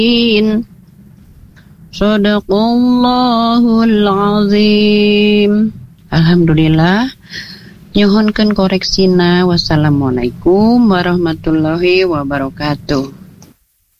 Shadaqallahul azim. Alhamdulillah. Nyohonkeun koreksina. Wassalamualaikum warahmatullahi wabarakatuh.